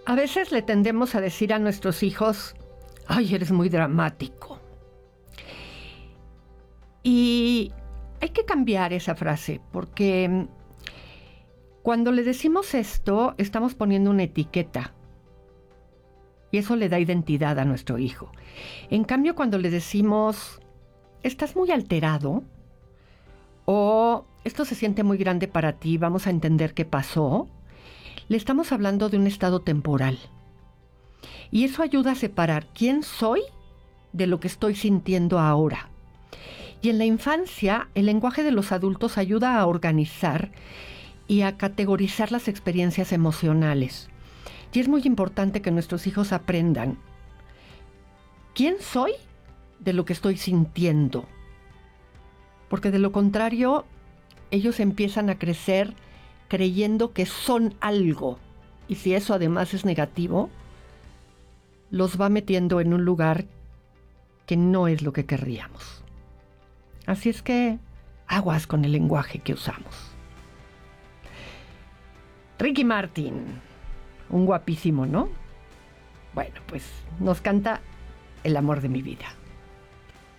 A veces le tendemos a decir a nuestros hijos, ay, eres muy dramático. Y hay que cambiar esa frase, porque cuando le decimos esto, estamos poniendo una etiqueta. Y eso le da identidad a nuestro hijo. En cambio, cuando le decimos, estás muy alterado, o esto se siente muy grande para ti, vamos a entender qué pasó, le estamos hablando de un estado temporal. Y eso ayuda a separar quién soy de lo que estoy sintiendo ahora. Y en la infancia, el lenguaje de los adultos ayuda a organizar y a categorizar las experiencias emocionales. Y es muy importante que nuestros hijos aprendan quién soy de lo que estoy sintiendo. Porque de lo contrario, ellos empiezan a crecer creyendo que son algo. Y si eso además es negativo, los va metiendo en un lugar que no es lo que querríamos. Así es que aguas con el lenguaje que usamos. Ricky Martin, un guapísimo, ¿no? Bueno, pues nos canta El amor de mi vida.